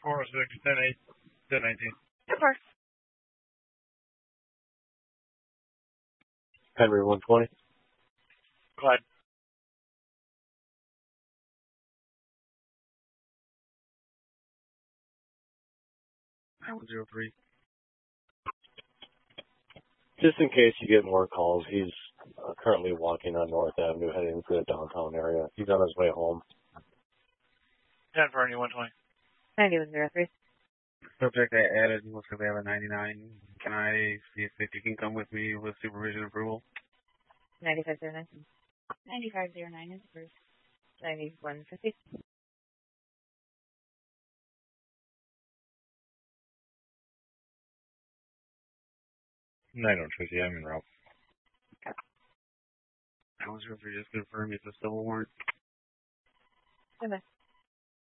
406, 10-8, 10-19. Of course. Henry 120. Clyde. I-103. Just in case you get more calls, he's currently walking on North Avenue heading to the downtown area. He's on his way home. 10 for any 120. 9103. Subject I added was going to be at 99. Can I see if you can come with me with supervision approval? 9509. 9509 is approved. 9150. 9150, I'm in route. I was just confirm it's a civil warrant. Okay.